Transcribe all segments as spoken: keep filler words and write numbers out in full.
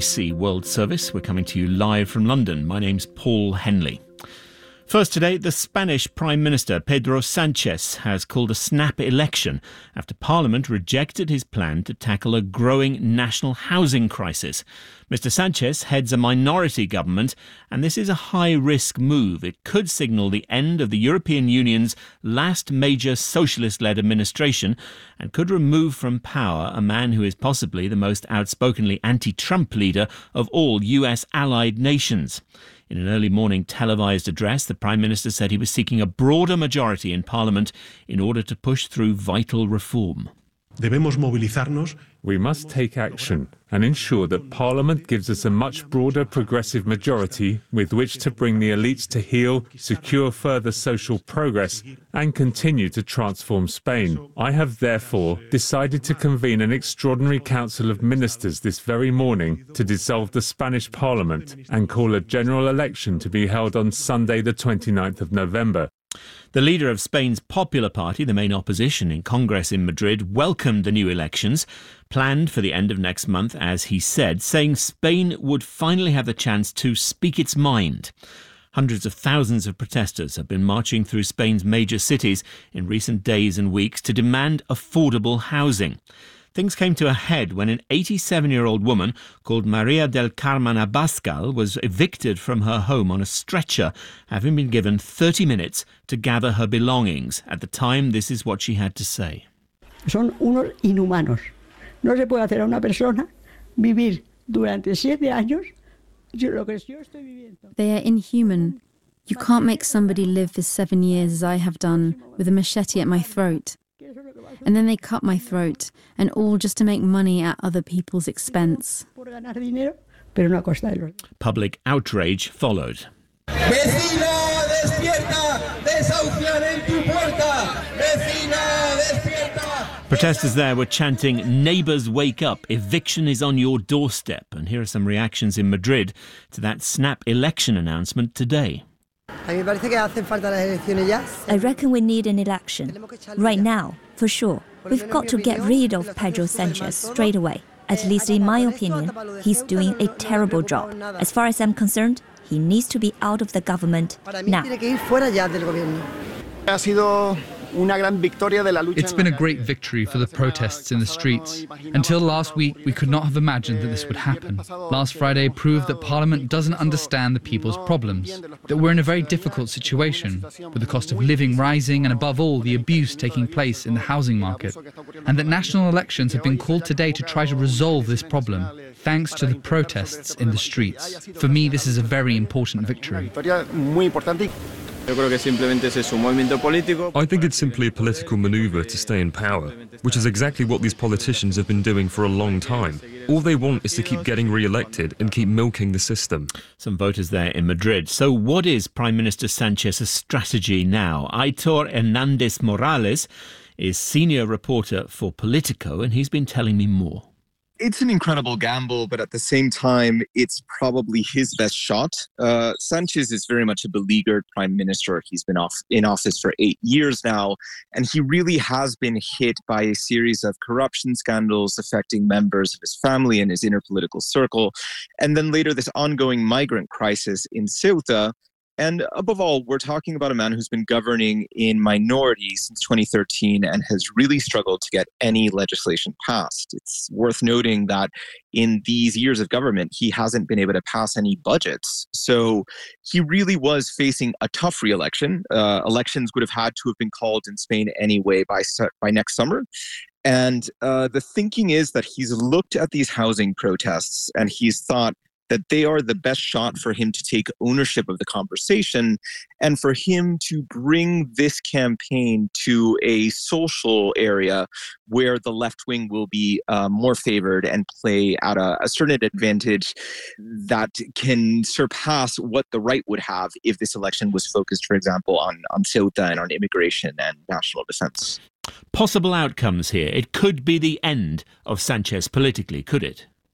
B B C World Service. We're coming to you live from London. My name's Paul Henley. First today, the Spanish Prime Minister Pedro Sanchez has called a snap election after Parliament rejected his plan to tackle a growing national housing crisis. Mister Sanchez heads a minority government, and this is a high-risk move. It could signal the end of the European Union's last major socialist-led administration and could remove from power a man who is possibly the most outspokenly anti-Trump leader of all U S allied nations. In an early morning televised address, the Prime Minister said he was seeking a broader majority in Parliament in order to push through vital reform. Debemos movilizarnos. We must take action and ensure that Parliament gives us a much broader progressive majority with which to bring the elites to heel, secure further social progress and continue to transform Spain. I have therefore decided to convene an extraordinary Council of Ministers this very morning to dissolve the Spanish Parliament and call a general election to be held on Sunday the twenty-ninth of November. The leader of Spain's Popular Party, the main opposition in Congress in Madrid, welcomed the new elections, planned for the end of next month, as he said, saying Spain would finally have the chance to speak its mind. Hundreds of thousands of protesters have been marching through Spain's major cities in recent days and weeks to demand affordable housing. Things came to a head when an eighty-seven-year-old woman called Maria del Carmen Abascal was evicted from her home on a stretcher, having been given thirty minutes to gather her belongings. At the time, this is what she had to say. Son unos inhumanos. No se puede hacer a una persona vivir durante siete años. They are inhuman. You can't make somebody live for seven years as I have done, with a machete at my throat. And then they cut my throat, and all just to make money at other people's expense. Public outrage followed. Protesters there were chanting, "Neighbours, wake up, eviction is on your doorstep." And here are some reactions in Madrid to that snap election announcement today. I reckon we need an election. Right now, for sure. We've got to get rid of Pedro Sanchez straight away. At least in my opinion, he's doing a terrible job. As far as I'm concerned, he needs to be out of the government now. It's been a great victory for the protests in the streets. Until last week, we could not have imagined that this would happen. Last Friday proved that Parliament doesn't understand the people's problems, that we're in a very difficult situation, with the cost of living rising and above all the abuse taking place in the housing market, and that national elections have been called today to try to resolve this problem, thanks to the protests in the streets. For me, this is a very important victory. I think it's simply a political manoeuvre to stay in power, which is exactly what these politicians have been doing for a long time. All they want is to keep getting re-elected and keep milking the system. Some voters there in Madrid. So what is Prime Minister Sanchez's strategy now? Aitor Hernandez Morales is senior reporter for Politico, and he's been telling me more. It's an incredible gamble, but at the same time, it's probably his best shot. Uh, Sanchez is very much a beleaguered prime minister. He's been off in office for eight years now, and he really has been hit by a series of corruption scandals affecting members of his family and his inner political circle. And then later, this ongoing migrant crisis in Ceuta. And above all, we're talking about a man who's been governing in minority since twenty thirteen and has really struggled to get any legislation passed. It's worth noting that in these years of government, he hasn't been able to pass any budgets. So he really was facing a tough re-election. Uh, elections would have had to have been called in Spain anyway by, by next summer. And uh, the thinking is that he's looked at these housing protests and he's thought that they are the best shot for him to take ownership of the conversation and for him to bring this campaign to a social area where the left wing will be uh, more favored and play at a, a certain advantage that can surpass what the right would have if this election was focused, for example, on, on Ceuta and on immigration and national defense. Possible outcomes here. It could be the end of Sanchez politically, could it?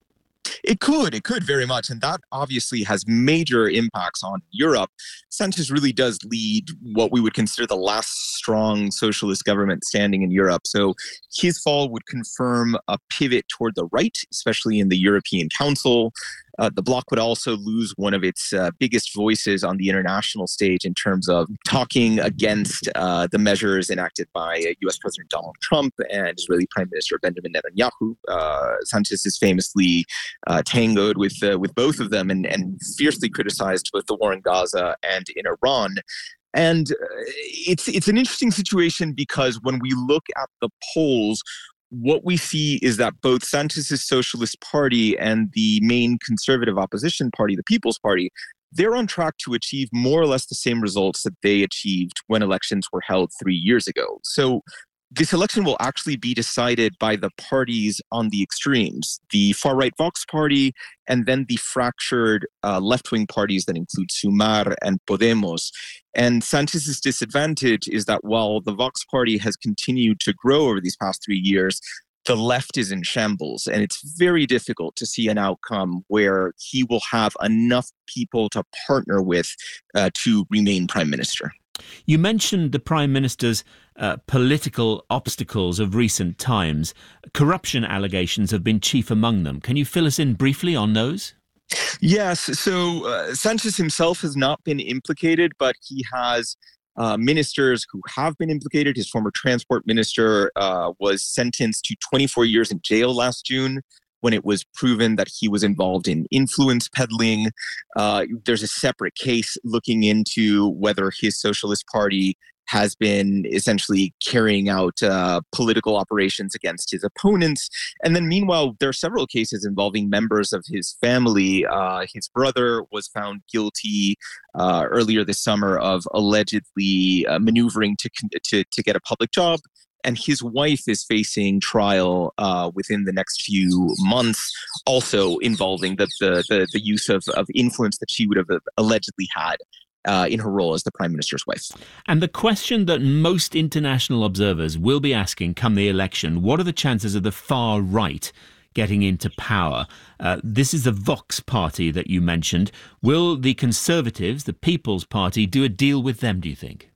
It could, it could very much. And that obviously has major impacts on Europe. Sanchez really does lead what we would consider the last strong socialist government standing in Europe. So his fall would confirm a pivot toward the right, especially in the European Council. Uh, the bloc would also lose one of its uh, biggest voices on the international stage in terms of talking against uh, the measures enacted by uh, U S President Donald Trump and Israeli Prime Minister Benjamin Netanyahu. Uh, Sanchez is famously uh, tangoed with uh, with both of them and, and fiercely criticized both the war in Gaza and in Iran. And uh, it's it's an interesting situation because when we look at the polls, what we see is that both Sanchez's Socialist Party and the main conservative opposition party, the People's Party, they're on track to achieve more or less the same results that they achieved when elections were held three years ago. So this election will actually be decided by the parties on the extremes, the far-right Vox Party, and then the fractured uh, left-wing parties that include Sumar and Podemos. And Sanchez's disadvantage is that while the Vox Party has continued to grow over these past three years, the left is in shambles. And it's very difficult to see an outcome where he will have enough people to partner with uh, to remain prime minister. You mentioned the Prime Minister's uh, political obstacles of recent times. Corruption allegations have been chief among them. Can you fill us in briefly on those? Yes. So uh, Sanchez himself has not been implicated, but he has uh, ministers who have been implicated. His former transport minister uh, was sentenced to twenty-four years in jail last June, when it was proven that he was involved in influence peddling. Uh, there's a separate case looking into whether his Socialist Party has been essentially carrying out uh, political operations against his opponents. And then meanwhile, there are several cases involving members of his family. Uh, his brother was found guilty uh, earlier this summer of allegedly uh, maneuvering to, to, to get a public job. And his wife is facing trial uh, within the next few months, also involving the the, the, the use of, of influence that she would have allegedly had uh, in her role as the prime minister's wife. And the question that most international observers will be asking come the election, what are the chances of the far right getting into power? Uh, this is the Vox Party that you mentioned. Will the Conservatives, the People's Party, do a deal with them, do you think?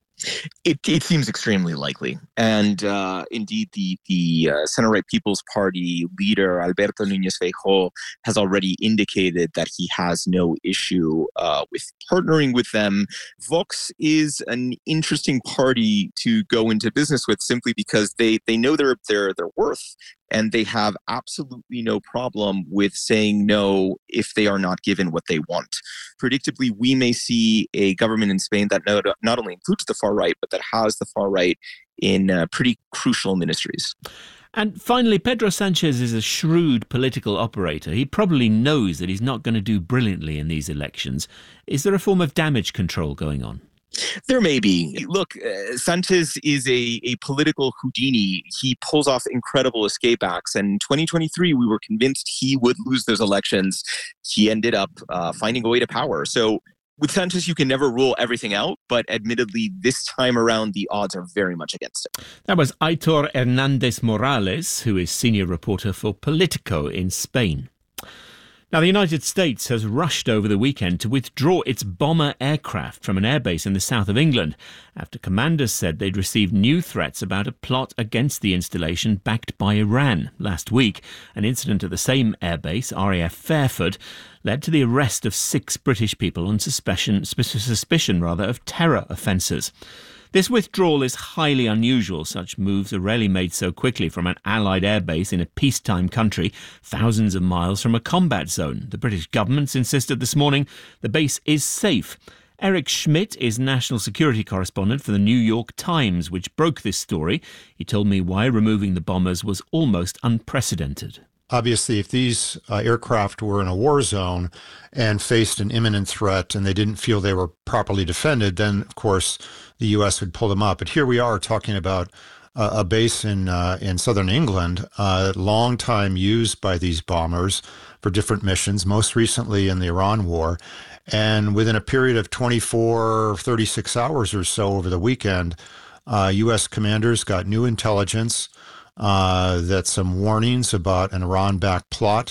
It, it seems extremely likely. And uh, indeed, the, the uh, center-right People's Party leader, Alberto Núñez Feijóo, has already indicated that he has no issue uh, with partnering with them. Vox is an interesting party to go into business with simply because they, they know their, their, their worth. And they have absolutely no problem with saying no if they are not given what they want. Predictably, we may see a government in Spain that not, not only includes the far right, but that has the far right in uh, pretty crucial ministries. And finally, Pedro Sanchez is a shrewd political operator. He probably knows that he's not going to do brilliantly in these elections. Is there a form of damage control going on? There may be. Look, uh, Sanchez is a, a political Houdini. He pulls off incredible escape acts. And in twenty twenty-three, we were convinced he would lose those elections. He ended up uh, finding a way to power. So with Sanchez, you can never rule everything out. But admittedly, this time around, the odds are very much against it. That was Aitor Hernandez Morales, who is senior reporter for Politico in Spain. Now, the United States has rushed over the weekend to withdraw its bomber aircraft from an airbase in the south of England after commanders said they'd received new threats about a plot against the installation backed by Iran. Last week, an incident at the same airbase, R A F Fairford, led to the arrest of six British people on suspicion, suspicion rather, of terror offences. This withdrawal is highly unusual. Such moves are rarely made so quickly from an Allied airbase in a peacetime country, thousands of miles from a combat zone. The British government insisted this morning the base is safe. Eric Schmidt is national security correspondent for the New York Times, which broke this story. He told me why removing the bombers was almost unprecedented. Obviously, if these uh, aircraft were in a war zone and faced an imminent threat and they didn't feel they were properly defended, then, of course, the U S would pull them up. But here we are talking about uh, a base in uh, in southern England, uh, long time used by these bombers for different missions, most recently in the Iran war. And within a period of twenty-four, thirty-six hours or so over the weekend, uh, U S commanders got new intelligence Uh, that some warnings about an Iran-backed plot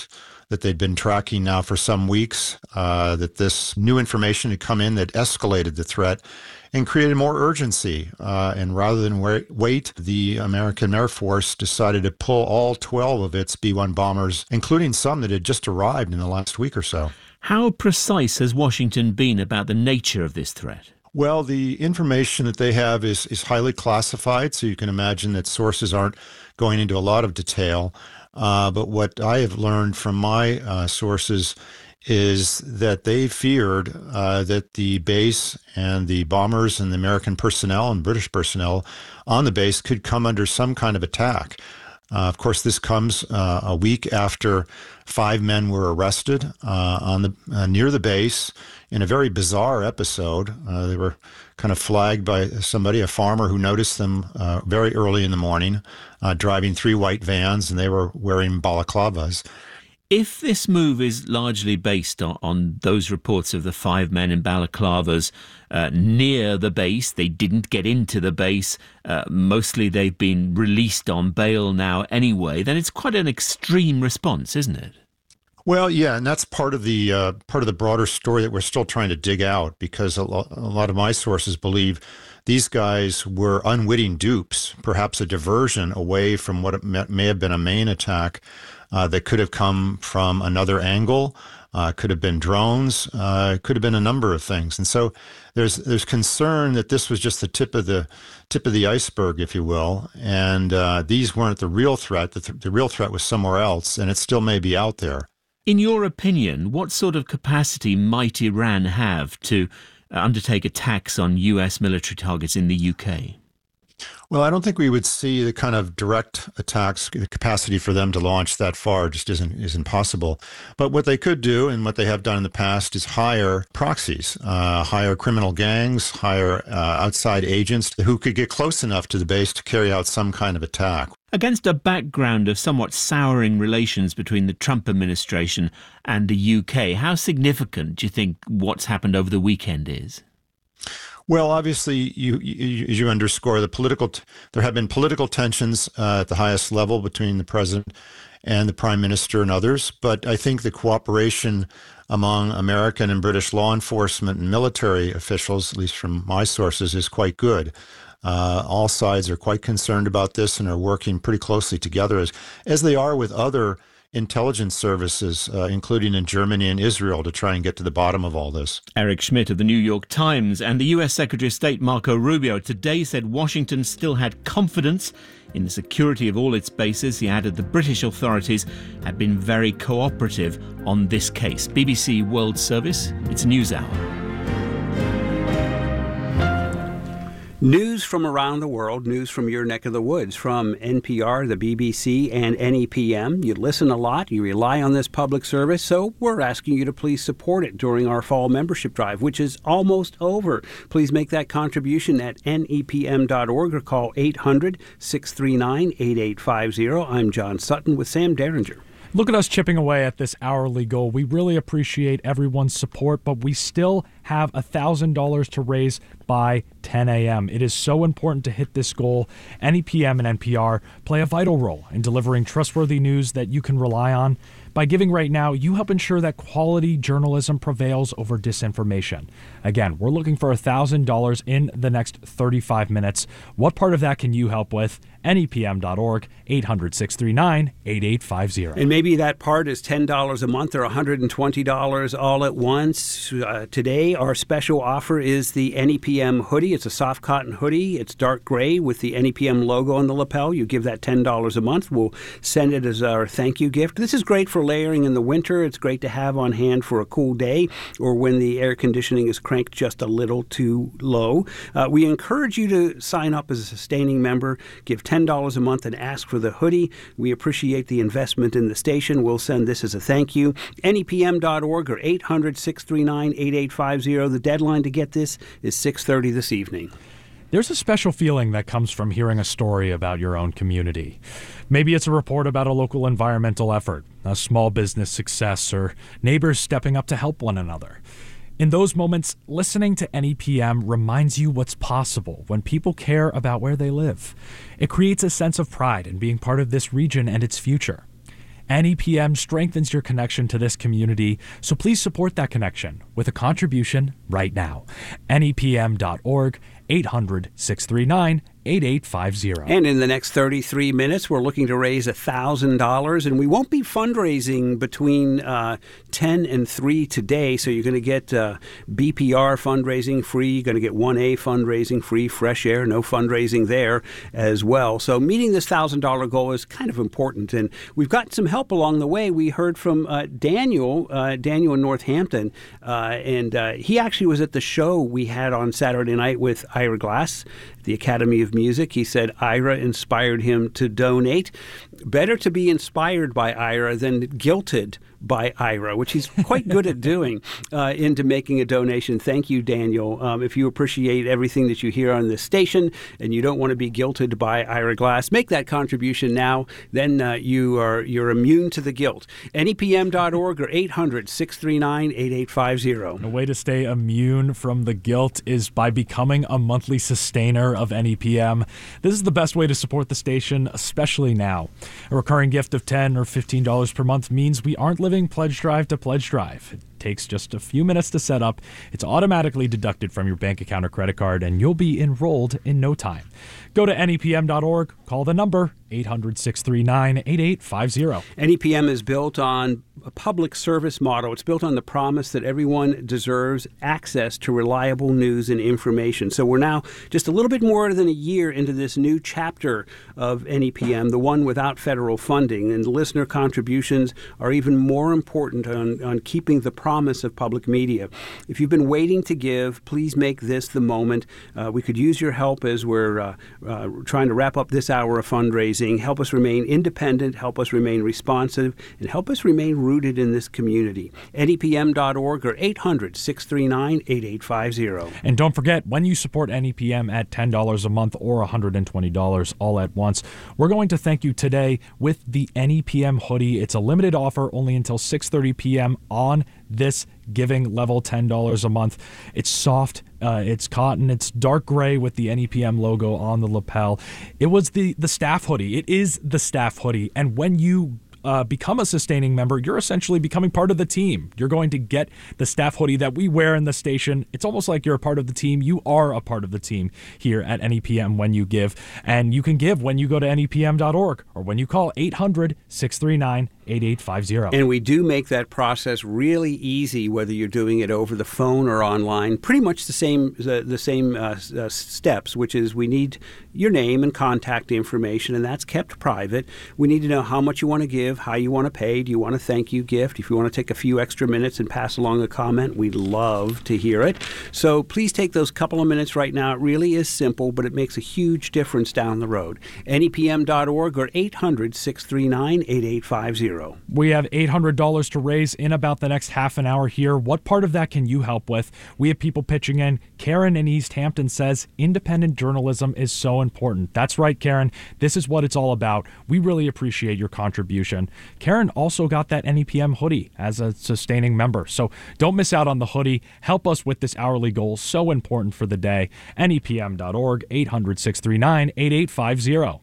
that they'd been tracking now for some weeks, uh, that this new information had come in that escalated the threat and created more urgency. Uh, and rather than wait, the American Air Force decided to pull all twelve of its B one bombers, including some that had just arrived in the last week or so. How precise has Washington been about the nature of this threat? Well, the information that they have is, is highly classified, so you can imagine that sources aren't going into a lot of detail. Uh, but what I have learned from my uh, sources is that they feared uh, that the base and the bombers and the American personnel and British personnel on the base could come under some kind of attack. Uh, of course, this comes uh, a week after five men were arrested uh, on the uh, near the base in a very bizarre episode. Uh, they were kind of flagged by somebody, a farmer, who noticed them uh, very early in the morning, uh, driving three white vans, and they were wearing balaclavas. If this move is largely based on, on those reports of the five men in balaclavas uh, near the base, they didn't get into the base, uh, mostly they've been released on bail now anyway, then it's quite an extreme response, isn't it? Well, yeah, and that's part of the uh, part of the broader story that we're still trying to dig out, because a, lo- a lot of my sources believe these guys were unwitting dupes, perhaps a diversion away from what it may, may have been a main attack uh, that could have come from another angle, uh, could have been drones, uh, could have been a number of things. And so there's there's concern that this was just the tip of the tip of the iceberg, if you will, and uh, these weren't the real threat. The, th- the real threat was somewhere else, and it still may be out there. In your opinion, what sort of capacity might Iran have to undertake attacks on U S military targets in the U K? Well, I don't think we would see the kind of direct attacks. The capacity for them to launch that far just isn't isn't possible. But what they could do, and what they have done in the past, is hire proxies, uh, hire criminal gangs, hire uh, outside agents who could get close enough to the base to carry out some kind of attack. Against a background of somewhat souring relations between the Trump administration and the U K, how significant do you think what's happened over the weekend is? Well, obviously, you, you, you underscore the political. T- there have been political tensions uh, at the highest level between the president and the prime minister and others. But I think the cooperation among American and British law enforcement and military officials, at least from my sources, is quite good. Uh, all sides are quite concerned about this and are working pretty closely together, as, as they are with other intelligence services, uh, including in Germany and Israel, to try and get to the bottom of all this. Eric Schmidt of the New York Times. And the U S Secretary of State Marco Rubio today said Washington still had confidence in the security of all its bases. He added the British authorities had been very cooperative on this case. B B C World Service, it's NewsHour. News from around the world, news from your neck of the woods, from N P R, the B B C, and N E P M. You listen a lot, you rely on this public service, so we're asking you to please support it during our fall membership drive, which is almost over. Please make that contribution at N E P M dot org or call eight hundred, six three nine, eight eight five zero. I'm John Sutton with Sam Derringer. Look at us chipping away at this hourly goal. We really appreciate everyone's support, but we still have one thousand dollars to raise by ten a.m. It is so important to hit this goal. N E P M and N P R play a vital role in delivering trustworthy news that you can rely on. By giving right now, you help ensure that quality journalism prevails over disinformation. Again, we're looking for one thousand dollars in the next thirty-five minutes. What part of that can you help with? N E P M dot org, eight hundred, six three nine, eight eight five zero. And maybe that part is ten dollars a month or one hundred twenty dollars all at once. Uh, today, our special offer is the N E P M hoodie. It's a soft cotton hoodie. It's dark gray with the N E P M logo on the lapel. You give that ten dollars a month. We'll send it as our thank you gift. This is great for layering in the winter. It's great to have on hand for a cool day or when the air conditioning is cranked just a little too low. Uh, we encourage you to sign up as a sustaining member. Give ten dollars a month and ask for the hoodie. We appreciate the investment in the station. We'll send this as a thank you. N E P M dot org or eight hundred, six three nine, eight eight five zero. The deadline to get this is six thirty this evening. There's a special feeling that comes from hearing a story about your own community. Maybe it's a report about a local environmental effort, a small business success, or neighbors stepping up to help one another. In those moments, listening to N E P M reminds you what's possible when people care about where they live. It creates a sense of pride in being part of this region and its future. N E P M strengthens your connection to this community, so please support that connection with a contribution right now. N E P M dot org, eight hundred, six three nine, eight eight five zero. And in the next thirty-three minutes, we're looking to raise one thousand dollars, and we won't be fundraising between uh, ten and three today, so you're going to get uh, B P R fundraising free, you're going to get one A fundraising free, Fresh Air, no fundraising there as well. So meeting this one thousand dollars goal is kind of important, and we've got some help along the way. We heard from uh, Daniel, uh, Daniel in Northampton, uh, and uh, he actually was at the show we had on Saturday night with Ira Glass, the Academy of Music. He said Ira inspired him to donate. Better to be inspired by Ira than guilted by Ira, which he's quite good at doing, uh, into making a donation. Thank you, Daniel. Um, if you appreciate everything that you hear on this station and you don't want to be guilted by Ira Glass, make that contribution now. Then uh, you are you're immune to the guilt. N E P M dot org or eight hundred, six three nine, eight eight five zero. A way to stay immune from the guilt is by becoming a monthly sustainer of N E P M. This is the best way to support the station, especially now. A recurring gift of ten dollars or fifteen dollars per month means we aren't living pledge drive to pledge drive. It takes just a few minutes to set up. It's automatically deducted from your bank account or credit card, and you'll be enrolled in no time. Go to N E P M dot org, call the number eight hundred, six three nine, eight eight five zero. N E P M is built on a public service model. It's built on the promise that everyone deserves access to reliable news and information. So we're now just a little bit more than a year into this new chapter of N E P M, the one without federal funding, and listener contributions are even more important on, on keeping the promise of public media. If you've been waiting to give, please make this the moment. Uh, we could use your help as we're uh, uh, trying to wrap up this hour of fundraising. Help us remain independent, help us remain responsive, and help us remain rooted in this community. N E P M dot org or eight hundred, six three nine, eight eight five zero. And don't forget, when you support N E P M at ten dollars a month or one hundred twenty dollars all at once, we're going to thank you today with the N E P M hoodie. It's a limited offer only until six thirty p.m. on this giving level, ten dollars a month. It's soft, uh, it's cotton, it's dark gray with the N E P M logo on the lapel. It was the, the staff hoodie. It is the staff hoodie. And when you Uh, become a sustaining member, you're essentially becoming part of the team. You're going to get the staff hoodie that we wear in the station. It's almost like you're a part of the team. You are a part of the team here at N E P M when you give. And you can give when you go to N E P M dot org or when you call eight hundred, six three nine, eight eight five zero. And we do make that process really easy, whether you're doing it over the phone or online. Pretty much the same the, the same uh, uh, steps, which is we need your name and contact information, and that's kept private. We need to know how much you want to give, how you want to pay. Do you want a thank you gift? If you want to take a few extra minutes and pass along a comment, we'd love to hear it. So please take those couple of minutes right now. It really is simple, but it makes a huge difference down the road. N E P M dot org or eight hundred, six three nine, eight eight five zero. We have eight hundred dollars to raise in about the next half an hour here. What part of that can you help with? We have people pitching in. Karen in East Hampton says independent journalism is so important. That's right, Karen. This is what it's all about. We really appreciate your contribution. Karen also got that N E P M hoodie as a sustaining member. So don't miss out on the hoodie. Help us with this hourly goal, so important for the day. N E P M dot org, eight hundred, six three nine, eight eight five zero.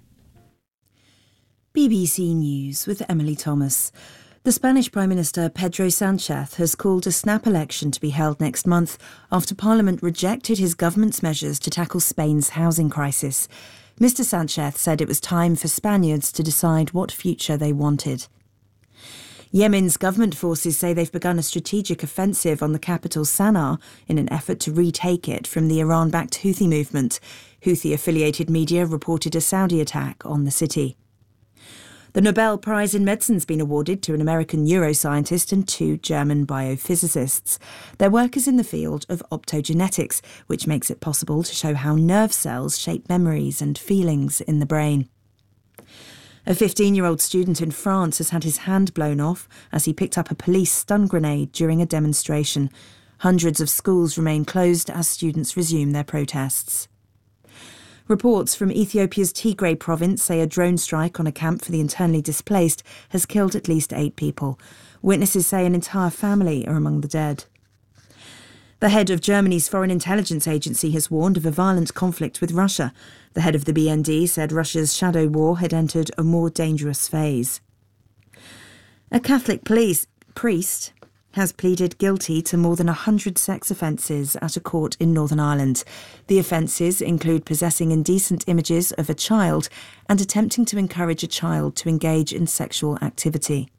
B B C News with Emily Thomas. The Spanish Prime Minister Pedro Sánchez has called a snap election to be held next month after Parliament rejected his government's measures to tackle Spain's housing crisis. Mister Sánchez said it was time for Spaniards to decide what future they wanted. Yemen's government forces say they've begun a strategic offensive on the capital Sana'a in an effort to retake it from the Iran-backed Houthi movement. Houthi-affiliated media reported a Saudi attack on the city. The Nobel Prize in Medicine's been awarded to an American neuroscientist and two German biophysicists. Their work is in the field of optogenetics, which makes it possible to show how nerve cells shape memories and feelings in the brain. A fifteen-year-old student in France has had his hand blown off as he picked up a police stun grenade during a demonstration. Hundreds of schools remain closed as students resume their protests. Reports from Ethiopia's Tigray province say a drone strike on a camp for the internally displaced has killed at least eight people. Witnesses say an entire family are among the dead. The head of Germany's Foreign Intelligence Agency has warned of a violent conflict with Russia. The head of the B N D said Russia's shadow war had entered a more dangerous phase. A Catholic police priest has pleaded guilty to more than one hundred sex offences at a court in Northern Ireland. The offences include possessing indecent images of a child and attempting to encourage a child to engage in sexual activity.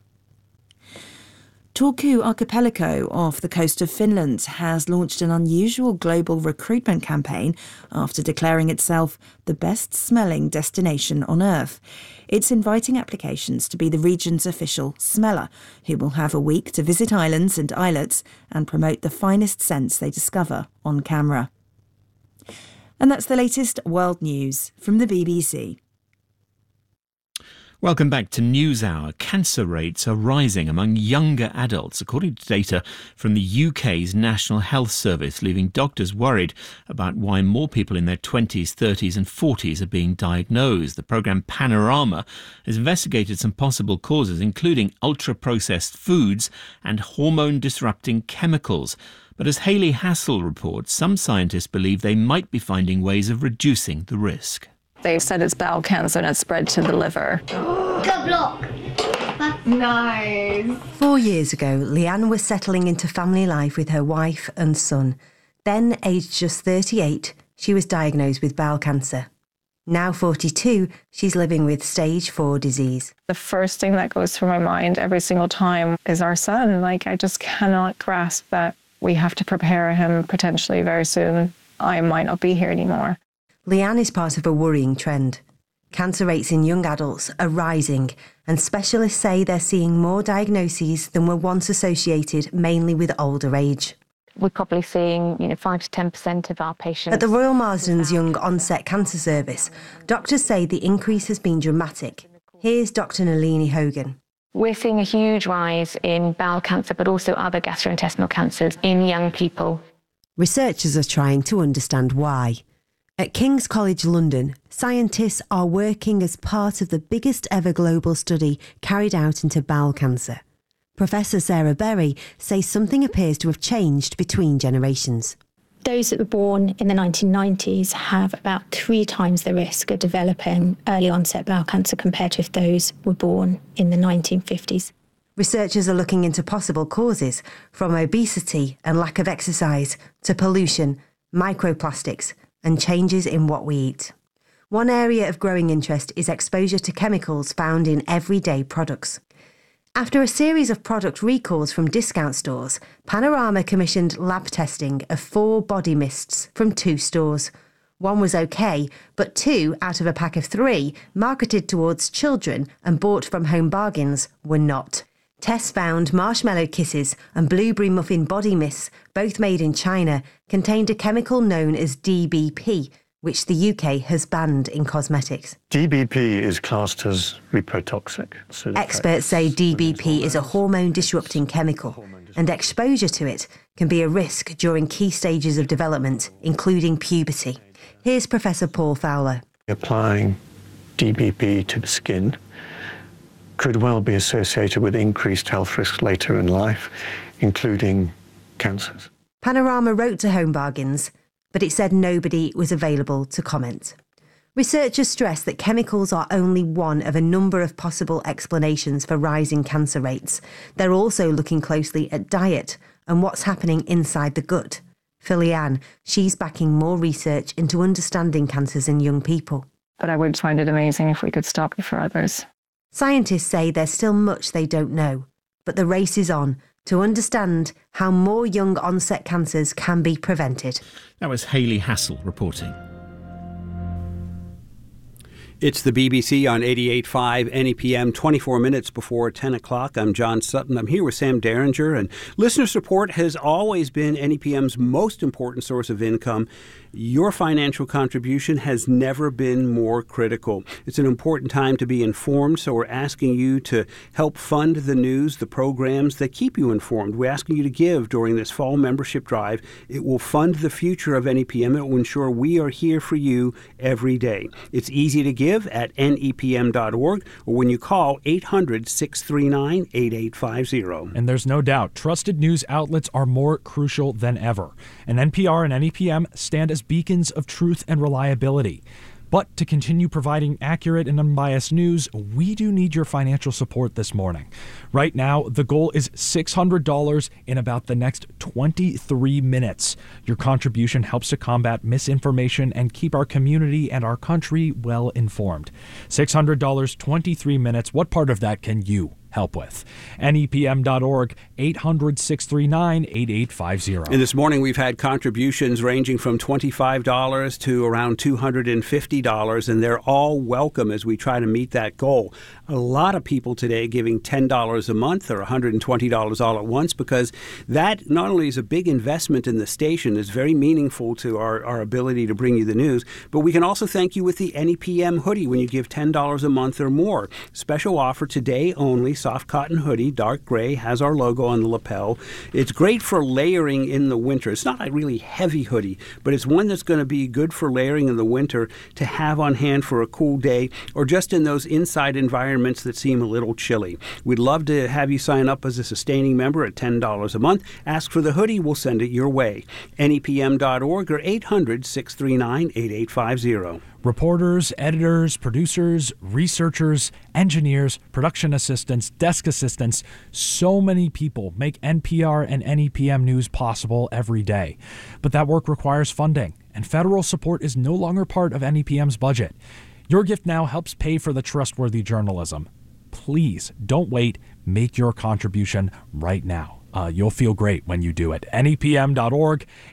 Turku Archipelago off the coast of Finland has launched an unusual global recruitment campaign after declaring itself the best-smelling destination on Earth. It's inviting applications to be the region's official smeller, who will have a week to visit islands and islets and promote the finest scents they discover on camera. And that's the latest world news from the B B C. Welcome back to NewsHour. Cancer rates are rising among younger adults, according to data from the U K's National Health Service, leaving doctors worried about why more people in their twenties, thirties and forties are being diagnosed. The programme Panorama has investigated some possible causes, including ultra-processed foods and hormone-disrupting chemicals. But as Hayley Hassel reports, some scientists believe they might be finding ways of reducing the risk. They've said it's bowel cancer and it's spread to the liver. Good block. Nice. Four years ago, Leanne was settling into family life with her wife and son. Then, aged just thirty-eight, she was diagnosed with bowel cancer. Now forty-two, she's living with stage four disease. The first thing that goes through my mind every single time is our son. Like, I just cannot grasp that we have to prepare him potentially very soon. I might not be here anymore. Leanne is part of a worrying trend. Cancer rates in young adults are rising, and specialists say they're seeing more diagnoses than were once associated mainly with older age. We're probably seeing, you know, five to ten percent of our patients. At the Royal Marsden's Young Onset Cancer Service, doctors say the increase has been dramatic. Here's Doctor Nalini Hogan. We're seeing a huge rise in bowel cancer, but also other gastrointestinal cancers in young people. Researchers are trying to understand why. At King's College London, scientists are working as part of the biggest ever global study carried out into bowel cancer. Professor Sarah Berry says something appears to have changed between generations. Those that were born in the nineteen nineties have about three times the risk of developing early onset bowel cancer compared to if those were born in the nineteen fifties. Researchers are looking into possible causes, from obesity and lack of exercise to pollution, microplastics, and changes in what we eat. One area of growing interest is exposure to chemicals found in everyday products. After a series of product recalls from discount stores, Panorama commissioned lab testing of four body mists from two stores. One was okay, but two out of a pack of three, marketed towards children and bought from Home Bargains, were not. Tests found Marshmallow Kisses and Blueberry Muffin body mists, both made in China, contained a chemical known as D B P, which the U K has banned in cosmetics. D B P is classed as reprotoxic. So Experts say D B P is a hormone-disrupting chemical, and exposure to it can be a risk during key stages of development, including puberty. Here's Professor Paul Fowler. Applying D B P to the skin could well be associated with increased health risks later in life, including cancers. Panorama wrote to Home Bargains, but it said nobody was available to comment. Researchers stress that chemicals are only one of a number of possible explanations for rising cancer rates. They're also looking closely at diet and what's happening inside the gut. For Leanne, she's backing more research into understanding cancers in young people. But I would find it amazing if we could stop it for others. Scientists say there's still much they don't know, but the race is on to understand how more young onset cancers can be prevented. That was Hayley Hassel reporting. It's the B B C on eighty-eight point five N E P M, twenty-four minutes before ten o'clock. I'm John Sutton. I'm here with Sam Derringer, and listener support has always been N E P M's most important source of income. Your financial contribution has never been more critical. It's an important time to be informed, so we're asking you to help fund the news, the programs that keep you informed. We're asking you to give during this fall membership drive. It will fund the future of N E P M. It will ensure we are here for you every day. It's easy to give at N E P M dot org or when you call eight hundred, six three nine, eight eight five zero. And there's no doubt, trusted news outlets are more crucial than ever. And N P R and N E P M stand as beacons of truth and reliability. But to continue providing accurate and unbiased news, we do need your financial support this morning. Right now, the goal is six hundred dollars in about the next twenty-three minutes. Your contribution helps to combat misinformation and keep our community and our country well informed. six hundred dollars, twenty-three minutes. What part of that can you help with? N E P M dot org, eight hundred, six three nine, eight eight five zero. And this morning we've had contributions ranging from twenty-five dollars to around two hundred fifty dollars, and they're all welcome as we try to meet that goal. A lot of people today giving ten dollars a month or one hundred twenty dollars all at once, because that not only is a big investment in the station, is very meaningful to our, our ability to bring you the news, but we can also thank you with the N E P M hoodie when you give ten dollars a month or more. Special offer today only. Soft cotton hoodie, dark gray, has our logo on the lapel. It's great for layering in the winter. It's not a really heavy hoodie, but it's one that's going to be good for layering in the winter to have on hand for a cool day or just in those inside environments that seem a little chilly. We'd love to have you sign up as a sustaining member at ten dollars a month. Ask for the hoodie, we'll send it your way. N E P M dot org or eight hundred, six three nine, eight eight five zero. Reporters, editors, producers, researchers, engineers, production assistants, desk assistants, so many people make N P R and N E P M News possible every day. But that work requires funding, and federal support is no longer part of N E P M's budget. Your gift now helps pay for the trustworthy journalism. Please don't wait. Make your contribution right now. Uh, you'll feel great when you do it. N E P M dot org,